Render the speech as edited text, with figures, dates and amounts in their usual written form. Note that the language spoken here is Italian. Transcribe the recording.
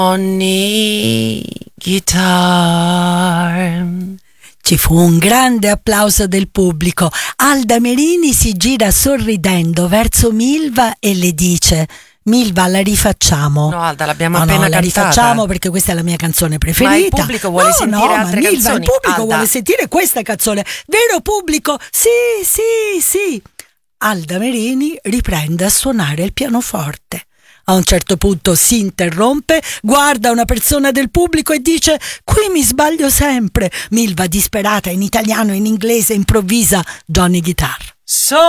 Johnny Guitar. Ci fu un grande applauso del pubblico. Alda Merini si gira sorridendo verso Milva e le dice: Milva, la rifacciamo? No, Alda, l'abbiamo appena cantata. La rifacciamo perché questa è la mia canzone preferita. Ma il pubblico vuole sentire altre Milva, canzoni. il pubblico Alda, vuole sentire questa canzone. Vero pubblico? Sì. Alda Merini riprende a suonare il pianoforte. A un certo punto si interrompe, guarda una persona del pubblico e dice: qui mi sbaglio sempre. Milva, disperata, in italiano e in inglese, improvvisa Johnny Guitar.